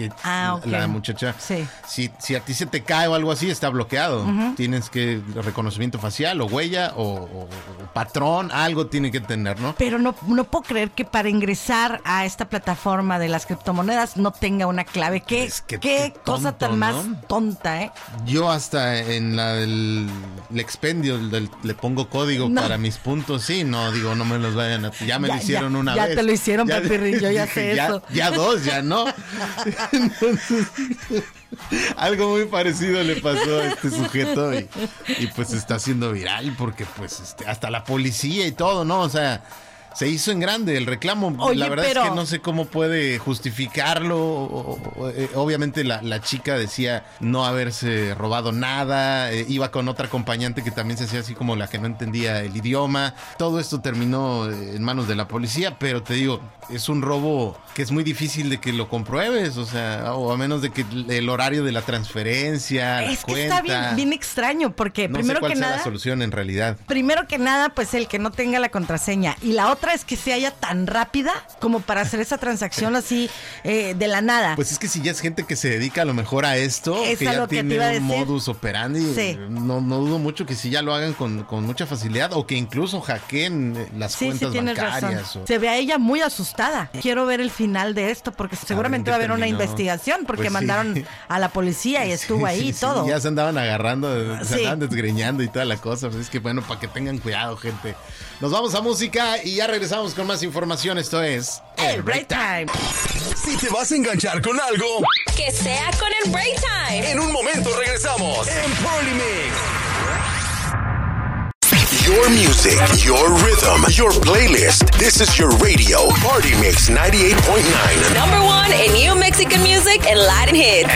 la muchacha. Sí. Si a ti se te cae o algo así, está bloqueado. Tienes que reconocimiento facial o huella o patrón, algo tiene que tener, ¿no? Pero no puedo creer que para ingresar a esta plataforma de las criptomonedas no tenga una clave. ¿Qué cosa tonto, tan más ¿no? tonta, eh? Yo hasta en el expendio le pongo código para mis puntos. Sí, no, digo, no me los vayan a... Ya me lo hicieron una vez. Ya te lo hicieron, Papirri, yo ya sé eso. Ya dos, ya no. Entonces, algo muy parecido le pasó a este sujeto y pues está haciendo viral porque pues hasta la policía y todo, ¿no? O sea, se hizo en grande el reclamo. Oye, la verdad es que no sé cómo puede justificarlo. Obviamente la chica decía no haberse robado nada. Iba con otra acompañante que también se hacía así como la que no entendía el idioma. Todo esto terminó en manos de la policía, pero te digo, es un robo que es muy difícil de que lo compruebes, o sea, o a menos de que el horario de la transferencia, la cuenta. Está bien extraño, porque no primero sé cuál que sea nada, la solución en realidad. Primero que nada, pues el que no tenga la contraseña, y la otra es que se haya tan rápida como para hacer esa transacción así de la nada. Pues es que si ya es gente que se dedica a lo mejor a esto, es que ya tiene un decir. modus operandi, sí. no dudo mucho que sí ya lo hagan con mucha facilidad o que incluso hackeen las cuentas bancarias. Se ve a ella muy asustada. Quiero ver el final de esto porque seguramente va a haber una investigación porque pues mandaron a la policía y estuvo ahí y todo. Ya se andaban agarrando, se andaban desgreñando y toda la cosa. Pues es que bueno, para que tengan cuidado, gente. Nos vamos a música y ya regresamos con más información. Esto es el Break Time. Si te vas a enganchar con algo, que sea con el Break Time. En un momento regresamos en Polymix. Your music, your rhythm, your playlist. This is your radio, Party Mix 98.9. Number one in new Mexican music and Latin hits.